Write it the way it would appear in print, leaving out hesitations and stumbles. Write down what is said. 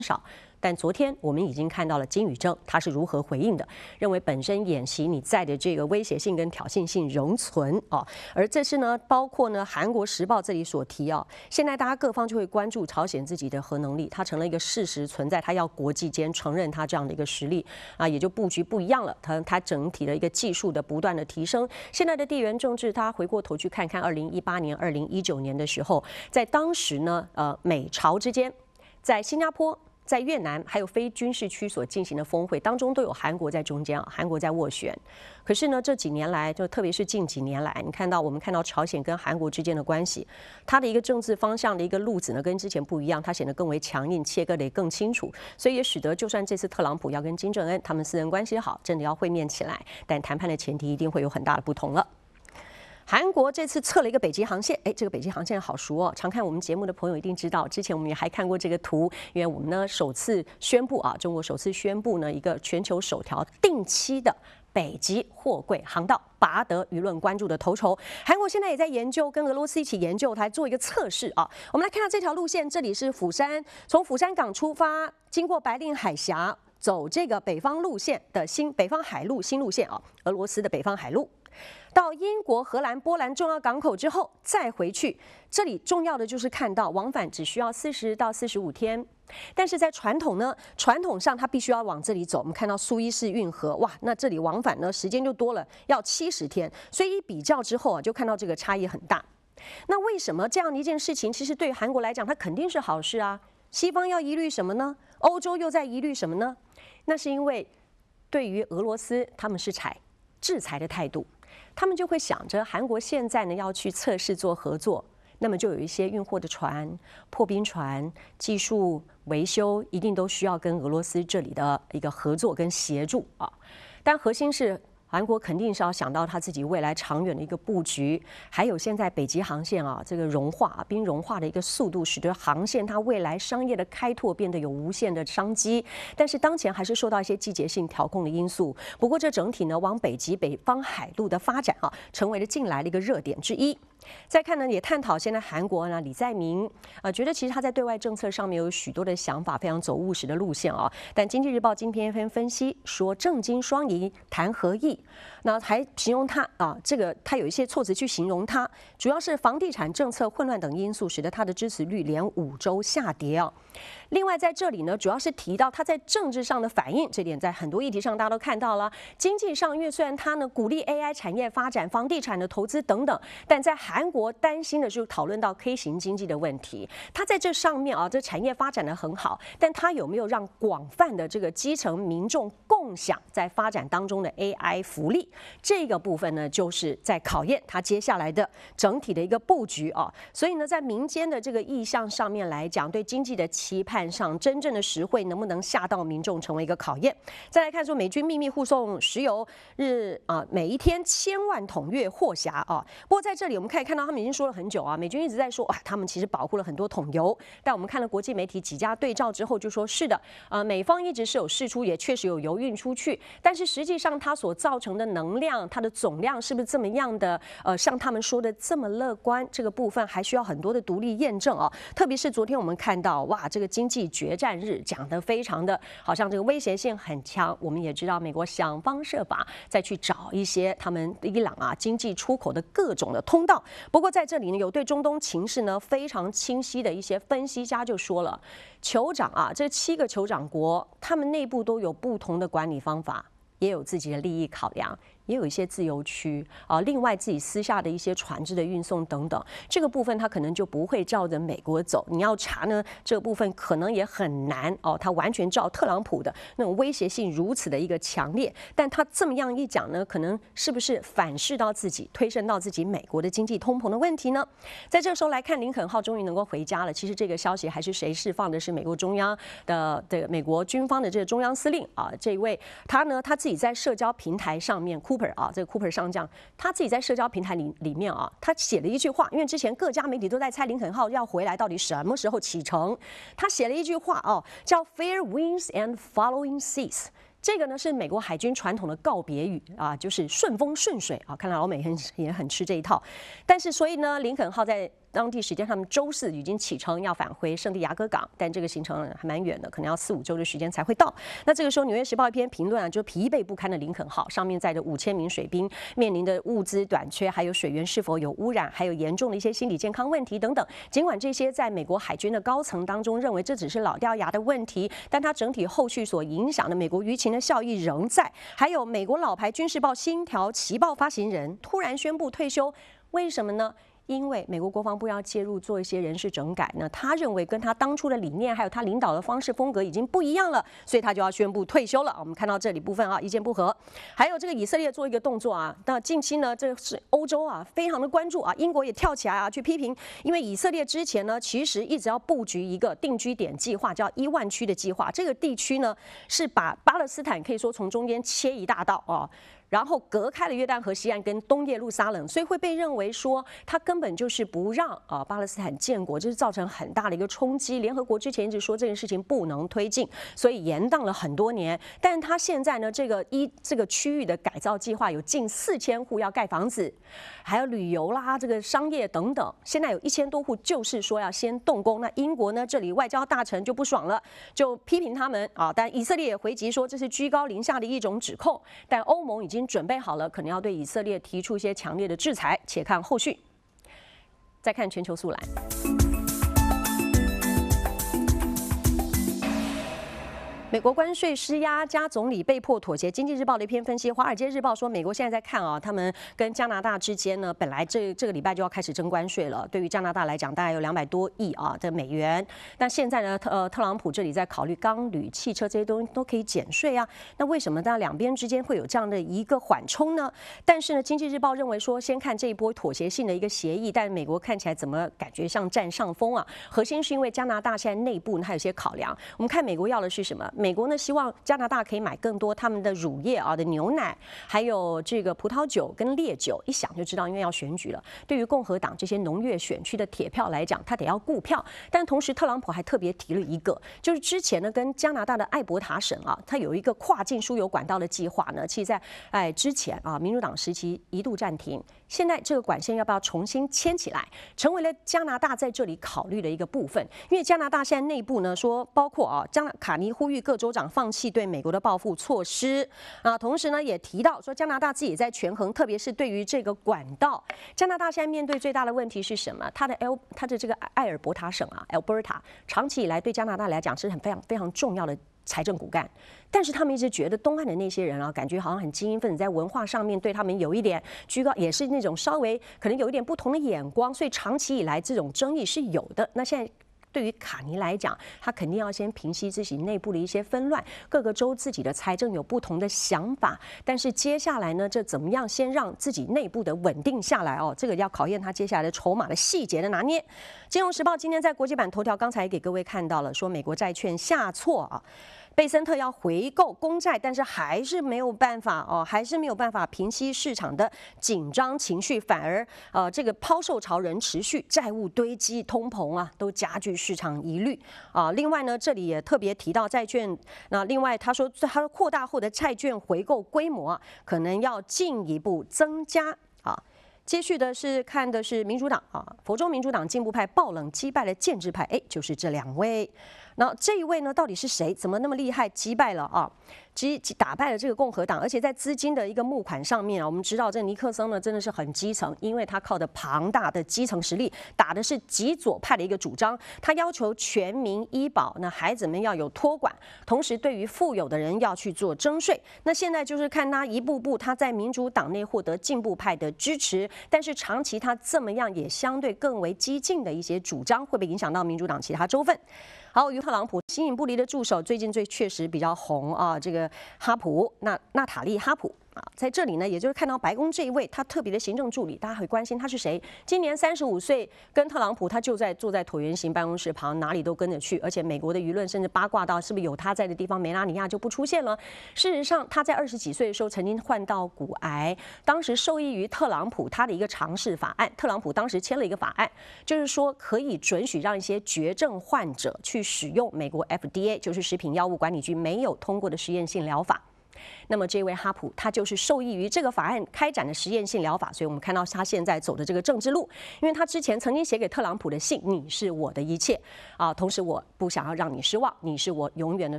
少。但昨天我们已经看到了金宇正他是如何回应的，认为本身演习你在的这个威胁性跟挑衅性仍存啊。而这是呢，包括呢韩国时报这里所提啊，现在大家各方就会关注朝鲜自己的核能力，它成了一个事实存在，它要国际间承认它这样的一个实力啊，也就布局不一样了。它整体的一个技术的不断的提升，现在的地缘政治，他回过头去看看2018年、2019年的时候，在当时呢，美朝之间，在新加坡。在越南还有非军事区所进行的峰会当中，都有韩国在中间啊，韩国在斡旋。可是呢，这几年来，就特别是近几年来，我们看到朝鲜跟韩国之间的关系，它的一个政治方向的一个路子呢，跟之前不一样，它显得更为强硬，切割得更清楚，所以也使得就算这次特朗普要跟金正恩他们私人关系好，真的要会面起来，但谈判的前提一定会有很大的不同了。韩国这次测了一个北极航线，这个北极航线好熟哦，常看我们节目的朋友一定知道。之前我们也还看过这个图，因为我们呢首次宣布啊，中国首次宣布呢一个全球首条定期的北极货柜航道，拔得舆论关注的头筹。韩国现在也在研究，跟俄罗斯一起研究，来做一个测试啊。我们来看到这条路线，这里是釜山，从釜山港出发，经过白令海峡，走这个北方路线的北方海路新路线啊，俄罗斯的北方海路。到英国、荷兰、波兰重要港口之后，再回去。这里重要的就是看到往返只需要40到45天，但是在传统上它必须要往这里走。我们看到苏伊士运河，哇，那这里往返呢时间就多了，要70天。所以一比较之后啊，就看到这个差异很大。那为什么这样的一件事情，其实对韩国来讲，它肯定是好事啊？西方要疑虑什么呢？欧洲又在疑虑什么呢？那是因为对于俄罗斯，他们是采制裁的态度。他们就会想着，韩国现在呢要去测试做合作，那么就有一些运货的船、破冰船、技术维修，一定都需要跟俄罗斯这里的一个合作跟协助啊。但核心是韩国肯定是要想到他自己未来长远的一个布局，还有现在北极航线啊，这个冰融化的一个速度，使得航线它未来商业的开拓变得有无限的商机。但是当前还是受到一些季节性调控的因素。不过这整体呢，往北方海路的发展啊，成为了近来的一个热点之一。再看呢，也探讨现在韩国呢，李在明觉得其实他在对外政策上面有许多的想法，非常走务实的路线啊。但经济日报今天分析说，政经双赢谈合意，那还形容他啊，这个他有一些措辞去形容他，主要是房地产政策混乱等因素，使得他的支持率连5周下跌啊。另外在这里呢，主要是提到他在政治上的反应，这点在很多议题上大家都看到了。经济上，因为虽然他呢鼓励 AI 产业发展、房地产的投资等等，但在韩国担心的是讨论到 K 型经济的问题。他在这上面啊，这产业发展的很好，但他有没有让广泛的这个基层民众共享在发展当中的 AI 福利？这个部分呢，就是在考验他接下来的整体的一个布局啊。所以呢，在民间的这个意向上面来讲，对经济的期盼上，真正的实惠能不能下到民众，成为一个考验。再来看说，美军秘密护送石油每一天1000万桶越货匣啊。不过在这里我们可以看到，他们已经说了很久啊，美军一直在说他们其实保护了很多桶油。但我们看了国际媒体几家对照之后，就说是的，美方一直是有释出，也确实有油运出去，但是实际上它所造成的能量，它的总量是不是这么样的像他们说的这么乐观？这个部分还需要很多的独立验证啊。特别是昨天我们看到，哇，这个经济决战日讲得非常的好像这个威胁性很强。我们也知道，美国想方设法再去找一些他们伊朗经济出口的各种的通道。不过在这里呢，有对中东情势呢非常清晰的一些分析家就说了，酋长这7个酋长国，他们内部都有不同的管理方法，也有自己的利益考量。也有一些自由区另外自己私下的一些船只的运送等等，这个部分它可能就不会照着美国走。你要查呢，这个部分可能也很难它完全照特朗普的那种威胁性如此的一个强烈。但他这么样一讲呢，可能是不是反噬到自己，推升到自己美国的经济通膨的问题呢？在这个时候来看，林肯号终于能够回家了。其实这个消息还是谁释放的？是美国中央的美国军方的这个中央司令这一位他呢，他自己在社交平台上面这个 Cooper 上将，他自己在社交平台里面他写了一句话，因为之前各家媒体都在猜林肯号要回来到底什么时候启程，他写了一句话叫 Fair winds and following seas。这个呢是美国海军传统的告别语就是顺风顺水看来老美也很吃这一套。但是所以呢，林肯号在当地时间他们周4已经启程要返回圣地亚哥港，但这个行程还蛮远的，可能要4、5周的时间才会到。那这个时候，《纽约时报》一篇评论啊，就疲惫不堪的林肯号上面载着5000名水兵，面临的物资短缺，还有水源是否有污染，还有严重的一些心理健康问题等等。尽管这些在美国海军的高层当中认为这只是老掉牙的问题，但它整体后续所影响的美国舆情的效益仍在。还有美国老牌军事报《星条旗报》发行人突然宣布退休，为什么呢？因为美国国防部要介入做一些人事整改呢，他认为跟他当初的理念还有他领导的方式风格已经不一样了，所以他就要宣布退休了。我们看到这里部分啊，意见不合。还有这个以色列做一个动作啊，那近期呢，这是欧洲啊非常的关注啊，英国也跳起来啊去批评，因为以色列之前呢其实一直要布局一个定居点计划，叫1万区的计划。这个地区呢是把巴勒斯坦可以说从中间切一大道啊。然后隔开了约旦河西岸跟东耶路撒冷，所以会被认为说他根本就是不让巴勒斯坦建国，这是造成很大的一个冲击。联合国之前一直说这件事情不能推进，所以延宕了很多年。但他现在呢，这个区域的改造计划有近4000户要盖房子，还有旅游啦、这个商业等等。现在有1000多户，就是说要先动工。那英国呢，这里外交大臣就不爽了，就批评他们啊。但以色列也回击说这是居高临下的一种指控。但欧盟已经准备好了，可能要对以色列提出一些强烈的制裁，且看后续。再看全球速览。美国关税施压，加总理被迫妥协。经济日报的一篇分析，华尔街日报说，美国现在在看啊，他们跟加拿大之间呢，本来这个礼拜就要开始征关税了。对于加拿大来讲，大概有200多亿的美元。但现在呢，特朗普这里在考虑钢铝、汽车这些东西都可以减税啊。那为什么在两边之间会有这样的一个缓冲呢？但是呢，经济日报认为说，先看这一波妥协性的一个协议，但美国看起来怎么感觉像占上风啊？核心是因为加拿大现在内部还有一些考量。我们看美国要的是什么？美国呢希望加拿大可以买更多他们的乳业的牛奶，还有这个葡萄酒跟烈酒。一想就知道，因为要选举了，对于共和党这些农业选区的铁票来讲，他得要顾票。但同时，特朗普还特别提了一个，就是之前呢跟加拿大的艾伯塔省它有一个跨境输油管道的计划呢，其实在之前民主党时期一度暂停。现在这个管线要不要重新牵起来，成为了加拿大在这里考虑的一个部分。因为加拿大现在内部呢说，包括卡尼呼吁各州长放弃对美国的报复措施同时呢也提到说，加拿大自己在权衡，特别是对于这个管道，加拿大现在面对最大的问题是什么？它的这个艾尔伯塔省Alberta 长期以来对加拿大来讲是非常非常重要的财政骨干，但是他们一直觉得东岸的那些人感觉好像很精英分子，在文化上面对他们有一点居高，也是那种稍微可能有一点不同的眼光，所以长期以来这种争议是有的。那现在对于卡尼来讲，他肯定要先平息自己内部的一些纷乱，各个州自己的财政有不同的想法，但是接下来呢，这怎么样先让自己内部的稳定下来这个要考验他接下来的筹码的细节的拿捏。金融时报今天在国际版头条，刚才给各位看到了，说美国债券下挫贝森特要回购公债，但是还是没有办法平息市场的紧张情绪，反而这个抛售潮仍持续，债务堆积、通膨都加剧市场疑虑另外呢，这里也特别提到债券，那另外他说扩大后的债券回购规模可能要进一步增加接续的是看的是民主党佛州民主党进步派爆冷击败了建制派，就是这2位。那这一位呢，到底是谁？怎么那么厉害，击败了打败了这个共和党？而且在资金的一个募款上面我们知道这尼克松呢真的是很基层，因为他靠着庞大的基层实力，打的是极左派的一个主张。他要求全民医保，那孩子们要有托管，同时对于富有的人要去做征税。那现在就是看他一步步他在民主党内获得进步派的支持，但是长期他这么样也相对更为激进的一些主张，会不会影响到民主党其他州份？好，与特朗普形影不离的助手，最近确实比较红这个哈普，娜塔莉哈普在这里呢，也就是看到白宫这一位他特别的行政助理，大家会关心他是谁。今年35岁，跟特朗普他就坐在椭圆形办公室旁，哪里都跟着去，而且美国的舆论甚至八卦到是不是有他在的地方，梅拉尼亚就不出现了。事实上，他在20几岁的时候曾经患到骨癌，当时受益于特朗普他的一个尝试法案。特朗普当时签了一个法案，就是说可以准许让一些绝症患者去使用美国 FDA， 就是食品药物管理局没有通过的实验性疗法。 那么这位哈普他就是受益于这个法案开展的实验性疗法，所以我们看到他现在走的这个政治路，因为他之前曾经写给特朗普的信，你是我的一切啊，同时我不想要让你失望，你是我永远的